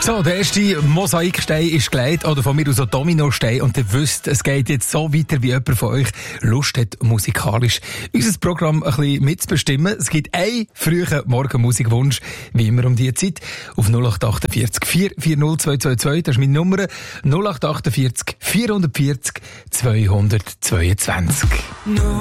So, der erste Mosaikstein ist gelegt, oder von mir aus ein Dominostein, und ihr wisst, es geht jetzt so weiter, wie jemand von euch Lust hat, musikalisch unser Programm ein bisschen mitzubestimmen. Es gibt einen frühen Morgenmusikwunsch, wie immer um diese Zeit, auf 0848 440 222, das ist meine Nummer, 0848 440 222.